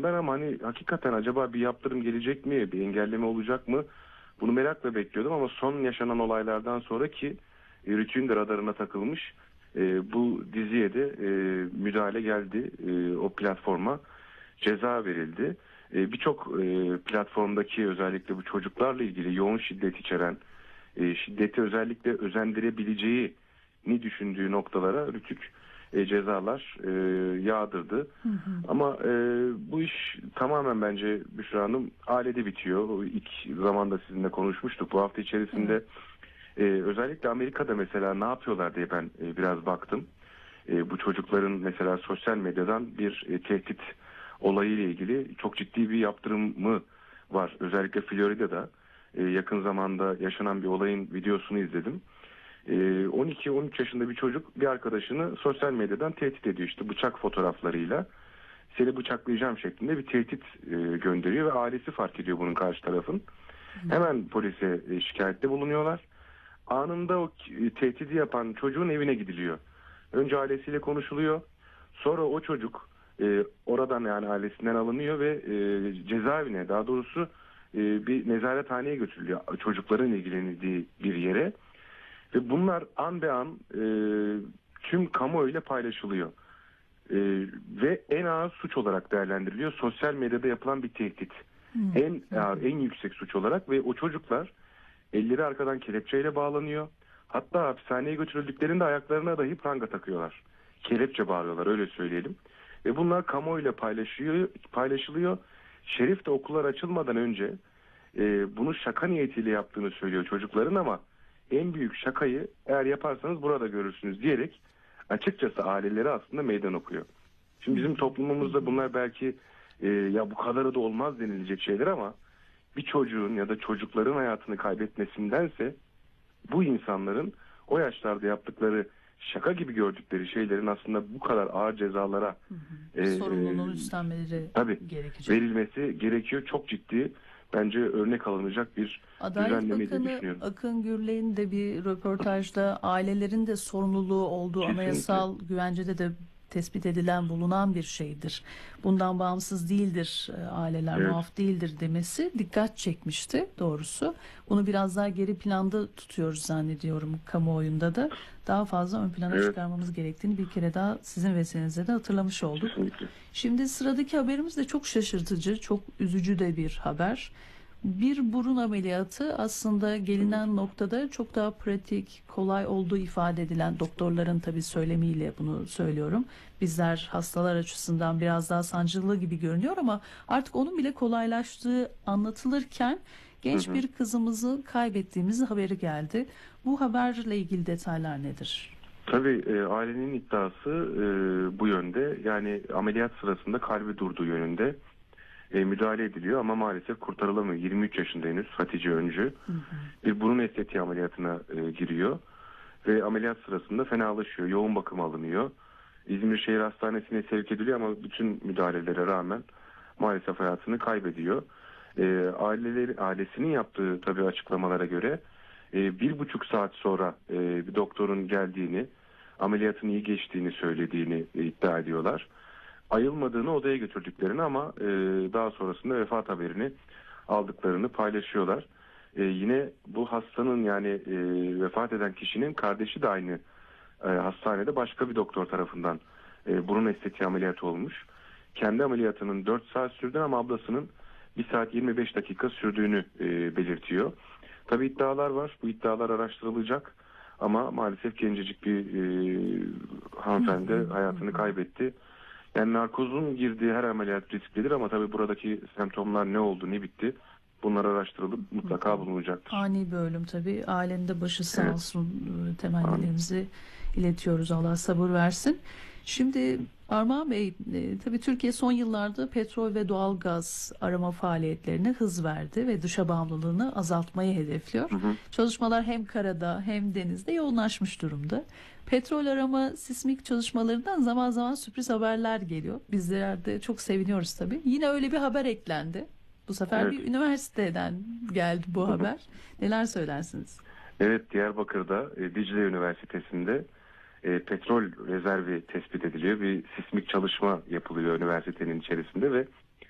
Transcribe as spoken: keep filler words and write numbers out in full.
bekliyorum ben ama hani hakikaten acaba bir yaptırım gelecek mi, bir engelleme olacak mı? Bunu merakla bekliyordum ama son yaşanan olaylardan sonra ki e, Rütük'ün de radarına takılmış e, bu diziye de e, müdahale geldi. E, o platforma ceza verildi. E, Birçok e, platformdaki özellikle bu çocuklarla ilgili yoğun şiddet içeren, e, şiddeti özellikle özendirebileceğini düşündüğü noktalara Rütük e, cezalar e, yağdırdı. Hı hı. Ama e, bu iş tamamen bence Büşra Hanım ailede bitiyor. O ilk zamanda sizinle konuşmuştuk. Bu hafta içerisinde Evet. e, özellikle Amerika'da mesela ne yapıyorlar diye ben e, biraz baktım. E, bu çocukların mesela sosyal medyadan bir e, tehdit olayı ile ilgili çok ciddi bir yaptırımı var. Özellikle Florida'da e, yakın zamanda yaşanan bir olayın videosunu izledim. E, on iki on üç yaşında bir çocuk bir arkadaşını sosyal medyadan tehdit ediyor işte bıçak fotoğraflarıyla. Seni bıçaklayacağım şeklinde bir tehdit e, gönderiyor ve ailesi fark ediyor bunun karşı tarafın. Hemen polise e, şikayette bulunuyorlar. Anında o e, tehdidi yapan çocuğun evine gidiliyor. Önce ailesiyle konuşuluyor. Sonra o çocuk e, oradan yani ailesinden alınıyor ve e, cezaevine daha doğrusu e, bir nezarethaneye götürülüyor. Çocukların ilgilenildiği bir yere. Ve bunlar an be an e, tüm kamuoyuyla paylaşılıyor. E, ve en ağır suç olarak değerlendiriliyor. Sosyal medyada yapılan bir tehdit. Hmm. En ağır, en yüksek suç olarak ve o çocuklar elleri arkadan kelepçeyle bağlanıyor. Hatta hapishaneye götürüldüklerinde ayaklarına dahi pranga takıyorlar. Kelepçe bağırıyorlar öyle söyleyelim. Ve bunlar kamuoyuyla paylaşıyor, paylaşılıyor. Şerif de okullar açılmadan önce e, bunu şaka niyetiyle yaptığını söylüyor çocukların ama en büyük şakayı eğer yaparsanız burada görürsünüz diyerek açıkçası aileleri aslında meydan okuyor. Şimdi bizim toplumumuzda bunlar belki e, ya bu kadarı da olmaz denilecek şeyler ama bir çocuğun ya da çocukların hayatını kaybetmesindense bu insanların o yaşlarda yaptıkları şaka gibi gördükleri şeylerin aslında bu kadar ağır cezalara Hı hı. e, sorumluluğunu üstlenmeleri tabii, gerekecek. verilmesi gerekiyor. Çok ciddi bence örnek alınacak bir Adalet düzenlemeyi de Bakanı düşünüyorum. Akın Gürley'in de bir röportajda ailelerin de sorumluluğu olduğu Kesinlikle. anayasal güvencede de tespit edilen bulunan bir şeydir. Bundan bağımsız değildir, e, aileler Evet. muaf değildir demesi dikkat çekmişti doğrusu. Bunu biraz daha geri planda tutuyoruz zannediyorum kamuoyunda da. Daha fazla ön plana Evet. çıkarmamız gerektiğini bir kere daha sizin vesilenizle de hatırlamış olduk. Kesinlikle. Şimdi sıradaki haberimiz de çok şaşırtıcı, çok üzücü de bir haber. Bir burun ameliyatı aslında gelinen noktada çok daha pratik, kolay olduğu ifade edilen doktorların tabii söylemiyle bunu söylüyorum. Bizler hastalar açısından biraz daha sancılı gibi görünüyor ama artık onun bile kolaylaştığı anlatılırken genç Hı hı. bir kızımızı kaybettiğimiz haberi geldi. Bu haberle ilgili detaylar nedir? Tabii e, ailenin iddiası e, bu yönde. Yani ameliyat sırasında kalbi durduğu yönünde e, müdahale ediliyor ama maalesef kurtarılamıyor. yirmi üç yaşında henüz Hatice Öncü. Hı hı. Bir burun estetiği ameliyatına e, giriyor ve ameliyat sırasında fenalaşıyor. Yoğun bakım alınıyor. İzmir Şehir Hastanesi'ne sevk ediliyor ama bütün müdahalelere rağmen maalesef hayatını kaybediyor. E, aileleri, ailesinin yaptığı tabii açıklamalara göre e, bir buçuk saat sonra e, bir doktorun geldiğini, ameliyatın iyi geçtiğini söylediğini e, iddia ediyorlar. Ayılmadığını odaya götürdüklerini ama e, daha sonrasında vefat haberini aldıklarını paylaşıyorlar. E, yine bu hastanın yani e, vefat eden kişinin kardeşi de aynı e, hastanede başka bir doktor tarafından e, burun estetiği ameliyatı olmuş. Kendi ameliyatının dört saat sürdü ama ablasının bir saat yirmi beş dakika sürdüğünü e, belirtiyor. Tabii iddialar var. Bu iddialar araştırılacak. Ama maalesef gencecik bir e, hanımefendi hayatını kaybetti. Yani narkozun girdiği her ameliyat risklidir ama tabii buradaki semptomlar ne oldu, ne bitti? Bunlar araştırılıp mutlaka bulunacaktır. Ani bir ölüm tabii. Ailenin de başı sağ Evet. olsun. e, Temennilerimizi iletiyoruz. Allah sabır versin. Şimdi Armağan Bey, e, tabii Türkiye son yıllarda petrol ve doğal gaz arama faaliyetlerine hız verdi ve dışa bağımlılığını azaltmayı hedefliyor. Hı hı. Çalışmalar hem karada hem denizde yoğunlaşmış durumda. Petrol arama sismik çalışmalarından zaman zaman sürpriz haberler geliyor. Bizler de çok seviniyoruz tabii. Yine öyle bir haber eklendi. Bu sefer Evet. bir üniversiteden geldi bu Hı hı. haber. Neler söylersiniz? Evet, Diyarbakır'da e, Dicle Üniversitesi'nde e, petrol rezervi tespit ediliyor. Bir sismik çalışma yapılıyor üniversitenin içerisinde ve